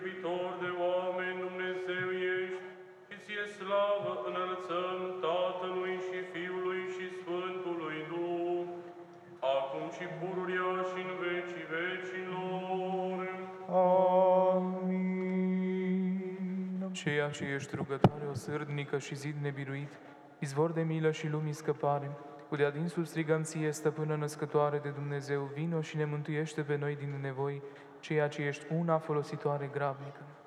iubitor de oameni, Dumnezeu ești, și ție slavă înălțăm Tatălui și Fiului și Sfântului Duh, acum și pururea și în vecii vecilor. Amin. Ceea ce ești rugătoare, o sârdnică și zid nebiruit, izvor de milă și lumii scăpare, cu de adinsul strigăm ție, stăpână născătoare de Dumnezeu, vino și ne mântuiește pe noi din nevoi, ceea ce ești una folositoare grabnică.